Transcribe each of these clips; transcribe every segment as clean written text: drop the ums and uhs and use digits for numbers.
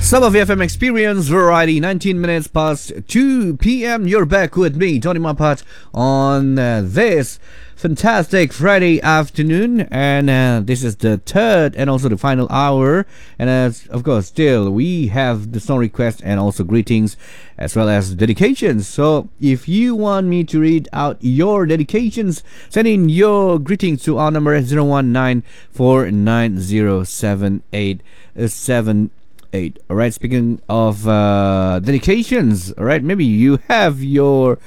Sabah VFM Experience Variety, 19 minutes past 2 p.m. You're back with me, Tony Mapat, on this fantastic Friday afternoon. And this is the third and also the final hour. And as of course, still we have the song request and also greetings as well as dedications. So if you want me to read out your dedications, send in your greetings to our number 019490787. Alright, speaking of dedications, alright, maybe you have your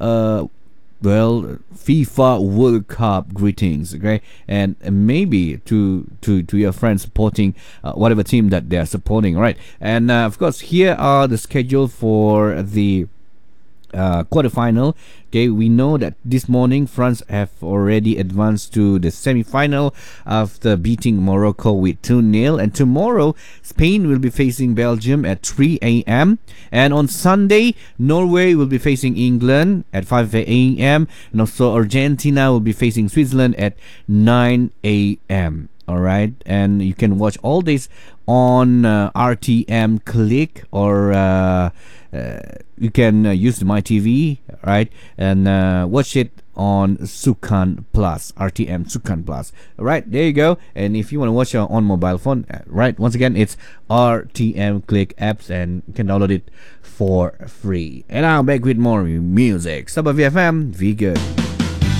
FIFA World Cup greetings, okay, and maybe to your friends supporting whatever team that they are supporting, alright, and of course here are the schedule for the quarterfinal. Okay, we know that this morning France have already advanced to the semi-final after beating Morocco with 2-0, and tomorrow Spain will be facing Belgium at 3 a.m. and on Sunday Norway will be facing England at 5 a.m. and also Argentina will be facing Switzerland at 9 a.m. Alright, and you can watch all this on RTM Click, or you can use my TV, right, and watch it on Sukan Plus, RTM Sukan Plus. Alright, there you go. And if you want to watch it on mobile phone, right, once again, it's RTM Click apps, and you can download it for free. And I'm back with more music. Sabah VFM, be good.